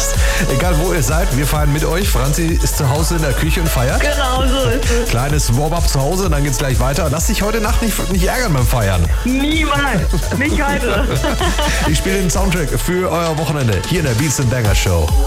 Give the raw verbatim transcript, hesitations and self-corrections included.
passt. Egal wo ihr seid, wir feiern mit euch. Franzi ist zu Hause in der Küche und feiert. Genau, so ist es. Kleines Warm-up zu Hause, dann geht's gleich weiter. Lass dich heute Nacht nicht, nicht ärgern beim Feiern. Niemals. Nicht heute. Ich spiele den Soundtrack für euer Wochenende hier in der Beats and Banger Show.